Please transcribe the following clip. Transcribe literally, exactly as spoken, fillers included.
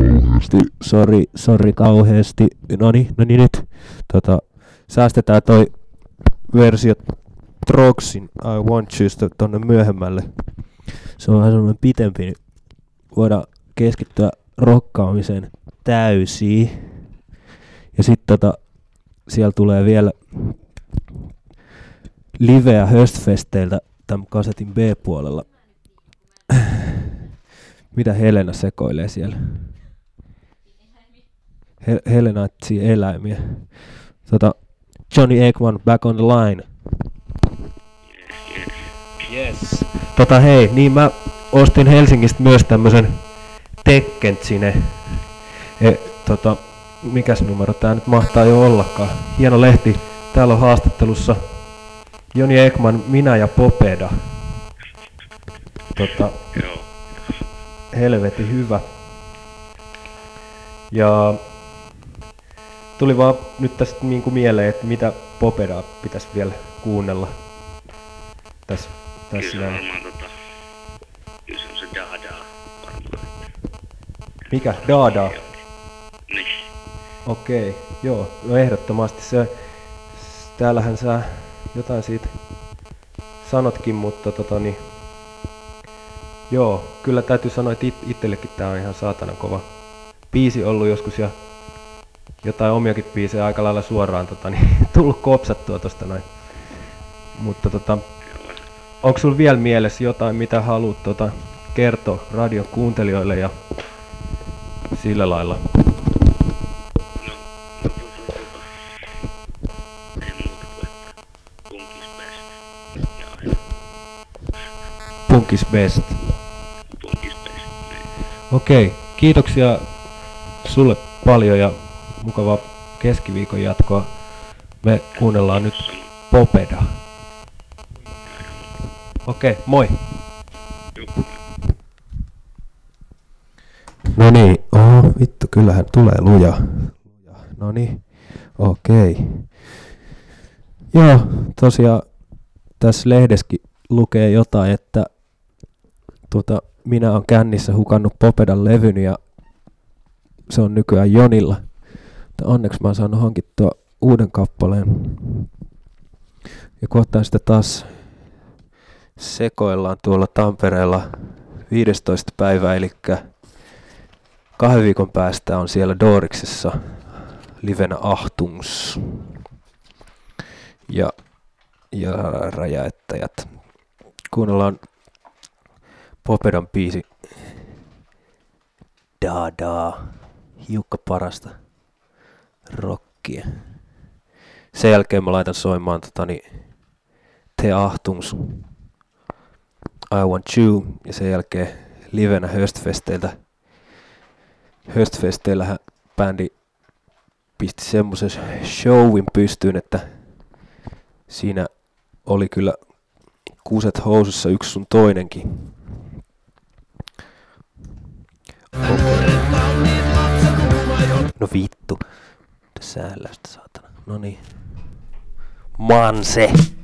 kauheasti. Sori, sori kauheasti. Noni, no niin nyt. Tota, säästetään toi versio Troxin I Want Yousta tonne myöhemmälle. Se on vähän semmoinen pitempi, niin voidaan keskittyä rokkaamiseen täysiin. Ja sit tota, siellä tulee vielä liveä Höstfesteiltä tämän kasetin B-puolella. Mitä Helena sekoilee siellä? He- Helena etsii eläimiä. Tota, Johnny Ekman, Back on the Line. Yes. Tota hei, niin mä ostin Helsingistä myös tämmösen Tekkentsine. E, tota, mikäs numero tää nyt mahtaa jo ollakaan? Hieno lehti. Täällä on haastattelussa Joni Ekman, minä ja Popeda. Tota, helvetin hyvä. Ja tuli vaan nyt tästä niinku mieleen, että mitä Popedaa pitäisi vielä kuunnella. Tässä, tässä kyllä se on varmaan tota, kyllä se on se Daadaa varmaan. Mikä? Daadaa? Niin. Okei, okay, joo, no ehdottomasti se, täällähän sä jotain siitä sanotkin, mutta tota niin, joo, kyllä täytyy sanoa, että it, itsellekin tää on ihan saatanan kova biisi ollut joskus ja jotain omiakin biisejä aika lailla suoraan tota niin, tullut kopsattua tosta noin. Mutta tota, onko sulla vielä mielessä jotain, mitä haluat tota, kertoa radion kuuntelijoille ja sillä lailla? Punkis best. Punkis best. Okei, okay, kiitoksia sulle paljon ja mukavaa keskiviikon jatkoa. Me kuunnellaan nyt Popeda. Okei, okay, moi! No niin, oho, vittu, kyllähän tulee luja. No niin, okei. Okay. Joo, tosiaan tässä lehdessäkin lukee jotain, että tuota, minä olen kännissä hukannut Popedan levyn ja se on nykyään Jonilla. Mutta onneksi mä oon saanut hankittua uuden kappaleen. Ja kohtaan sitä taas sekoillaan tuolla Tampereella viidestoista päivää, eli kahden viikon päästä on siellä Dooriksessa livenä Ahtungs ja, ja räjäyttäjät. Kuunnellaan Popedan biisi Daadaa, hiukka parasta rockia. Sen jälkeen mä laitan soimaan totani Te Ahtungs, I Want You, ja sen jälkeen livenä Höstfesteiltä. Höstfesteillähän bändi pisti semmoisen showin pystyyn, että siinä oli kyllä kuuset housussa yksi sun toinenkin. Okay. No vittu. Säällästä saatana. Noniin. Manse!